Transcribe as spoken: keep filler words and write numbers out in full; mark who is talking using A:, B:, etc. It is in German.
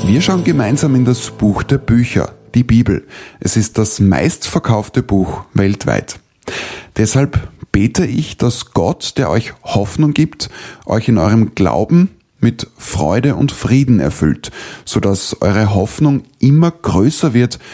A: Wir schauen gemeinsam in das Buch der Bücher, die Bibel. Es ist das meistverkaufte Buch weltweit. Deshalb bete ich, dass Gott, der euch Hoffnung gibt, euch in eurem Glauben mit Freude und Frieden erfüllt, sodass eure Hoffnung immer größer wird